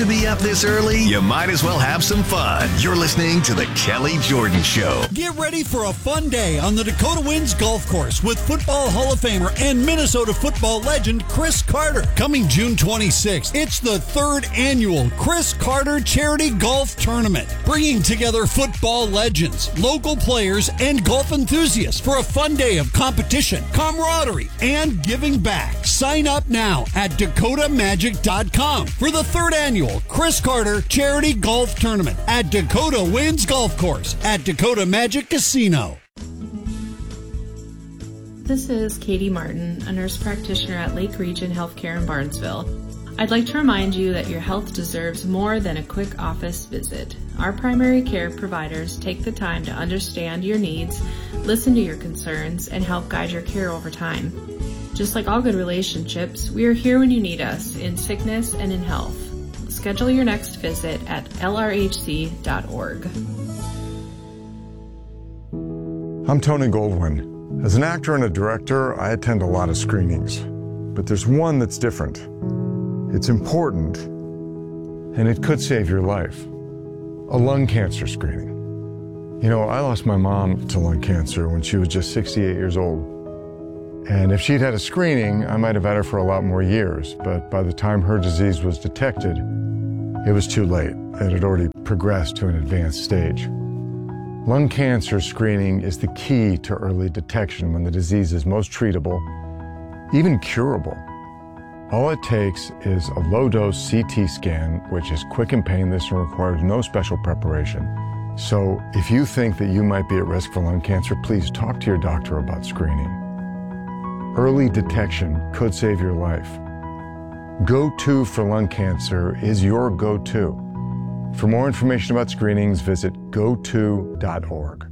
to be up this early? You might as well have some fun. You're listening to The Kelly Jordan Show. Get ready for a fun day on the Dakota Winds Golf Course with Football Hall of Famer and Minnesota football legend Chris Carter. Coming June 26th, it's the third annual Chris Carter Charity Golf Tournament, bringing together football legends, local players, and golf enthusiasts for a fun day of competition, camaraderie, and giving back. Sign up now at DakotaMagic.com for the third annual Chris Carter Charity Golf Tournament at Dakota Winds Golf Course at Dakota Magic Casino. This is Katie Martin, a nurse practitioner at Lake Region Healthcare in Barnesville. I'd like to remind you that your health deserves more than a quick office visit. Our primary care providers take the time to understand your needs, listen to your concerns, and help guide your care over time. Just like all good relationships, we are here when you need us, in sickness and in health. Schedule your next visit at lrhc.org. I'm Tony Goldwyn. As an actor and a director, I attend a lot of screenings. But there's one that's different. It's important, and it could save your life. A lung cancer screening. You know, I lost my mom to lung cancer when she was just 68 years old. And if she'd had a screening, I might have had her for a lot more years. But by the time her disease was detected, it was too late. It had already progressed to an advanced stage. Lung cancer screening is the key to early detection when the disease is most treatable, even curable. All it takes is a low-dose CT scan, which is quick and painless and requires no special preparation. So if you think that you might be at risk for lung cancer, please talk to your doctor about screening. Early detection could save your life. Go-To for lung cancer is your go-to. For more information about screenings, visit goto.org.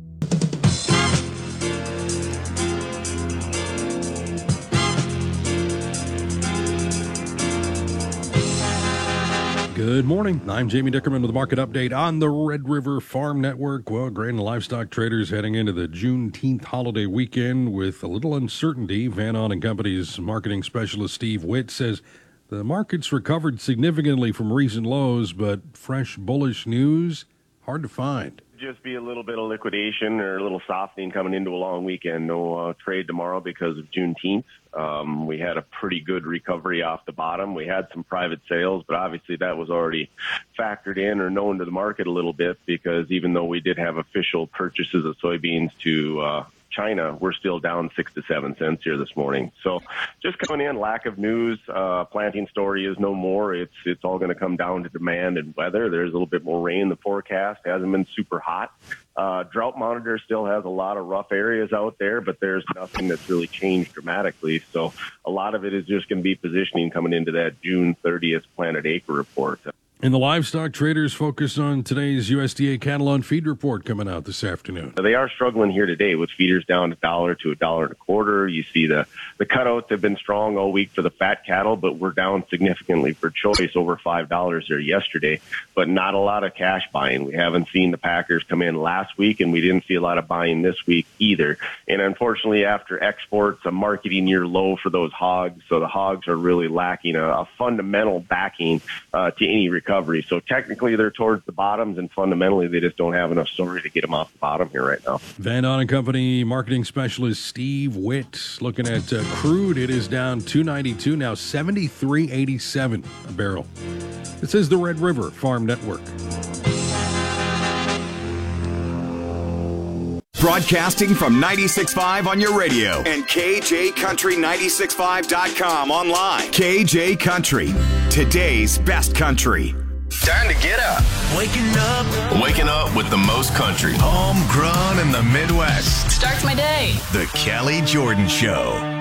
Good morning. I'm Jamie Dickerman with the market update on the Red River Farm Network. Well, grain and livestock traders heading into the Juneteenth holiday weekend with a little uncertainty. Van On & Company's marketing specialist Steve Witt says the market's recovered significantly from recent lows, but fresh bullish news hard to find. Just be a little bit of liquidation or a little softening coming into a long weekend. No trade tomorrow because of Juneteenth. We had a pretty good recovery off the bottom. We had some private sales, but obviously that was already factored in or known to the market a little bit because even though we did have official purchases of soybeans to China, we're still down 6 to 7 cents here this morning. So just coming in, lack of news. Planting story is no more. It's all going to come down to demand and weather. There's a little bit more rain in the forecast. It hasn't been super hot. Drought monitor still has a lot of rough areas out there, but there's nothing that's really changed dramatically. So a lot of it is just going to be positioning coming into that June 30th planted acre report. And the livestock traders focus on today's USDA cattle on feed report coming out this afternoon. They are struggling here today with feeders down $1 to $1.25. You see the cutouts have been strong all week for the fat cattle, but we're down significantly for choice, over $5 there yesterday, but not a lot of cash buying. We haven't seen the packers come in last week, and we didn't see a lot of buying this week either. And unfortunately, after exports, a marketing year low for those hogs, so the hogs are really lacking a fundamental backing to any recovery. So technically they're towards the bottoms, and fundamentally they just don't have enough story to get them off the bottom here right now. Van On & Company marketing specialist Steve Witt looking at crude. It is down $2.92, now $73.87 a barrel. This is the Red River Farm Network. Broadcasting from 96.5 on your radio and KJCountry965.com online. KJ Country, today's best country. Time to get up. Waking up with the most country. Homegrown in the Midwest. Starts my day. The Kelly Jordan Show.